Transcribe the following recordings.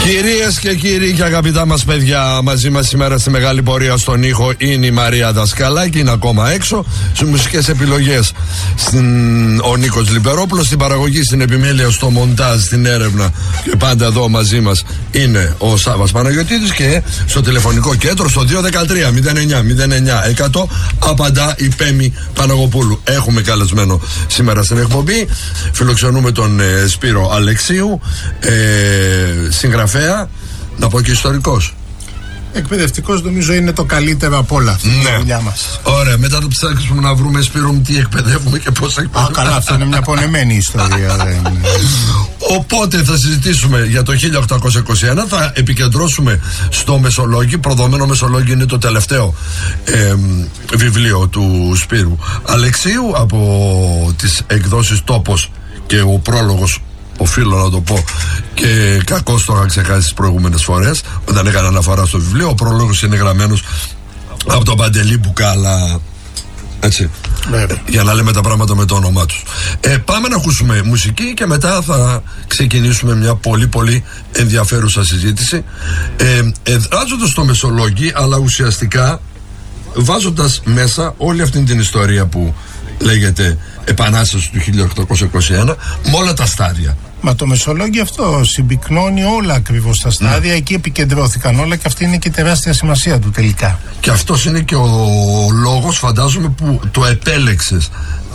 Κυρίες και κύριοι και αγαπητά μας παιδιά, μαζί μας σήμερα στη μεγάλη πορεία στον ήχο είναι η Μαρία Δασκαλάκη, είναι ακόμα έξω στις μουσικές επιλογές ο Νίκος Λιμπερόπουλος, στην παραγωγή, στην επιμέλεια, στο μοντάζ, στην έρευνα και πάντα εδώ μαζί μας είναι ο Σάββας Παναγιωτίδης και στο τηλεφωνικό κέντρο στο 213-09-09-100 απαντά η Πέμη Παναγοπούλου. Έχουμε καλεσμένο σήμερα στην εκπομπή, φιλοξενούμε τον Σπύρο Αλεξίου, συγγραφέα, να πω και ιστορικός. Εκπαιδευτικός νομίζω είναι το καλύτερο από όλα αυτή τη δουλειά μας. Ωραία, μετά το ψάξουμε να βρούμε, Σπύρο μου, τι εκπαιδεύουμε και πώς εκπαιδεύουμε. Καλά, αυτό είναι μια πονεμένη ιστορία. Οπότε θα συζητήσουμε για το 1821, θα επικεντρώσουμε στο Μεσολόγγι. Προδομένο Μεσολόγγι είναι το τελευταίο βιβλίο του Σπύρου Αλεξίου από τις εκδόσεις Τόπος και ο πρόλογος, οφείλω να το πω, και κακώς το είχα ξεχάσει τις προηγούμενες φορές όταν έκανα αναφορά στο βιβλίο. Ο πρόλογος είναι γραμμένος από τον Παντελή Μπουκάλα, έτσι, για να λέμε τα πράγματα με το όνομά τους. Πάμε να ακούσουμε μουσική και μετά θα ξεκινήσουμε μια πολύ πολύ ενδιαφέρουσα συζήτηση, εδράζοντας το Μεσολόγγι, αλλά ουσιαστικά βάζοντας μέσα όλη αυτή την ιστορία που λέγεται Επανάσταση του 1821 με όλα τα στάδια. Μα το Μεσολόγγι αυτό συμπυκνώνει όλα ακριβώς τα στάδια, εκεί επικεντρώθηκαν όλα και αυτή είναι και η τεράστια σημασία του τελικά. Και αυτός είναι και ο λόγος, φαντάζομαι, που το επέλεξες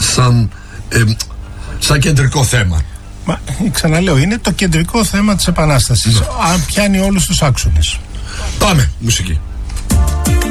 σαν κεντρικό θέμα. Μα ξαναλέω, είναι το κεντρικό θέμα της Επανάστασης. Αν πιάνει όλους τους άξονες. Πάμε, μουσική.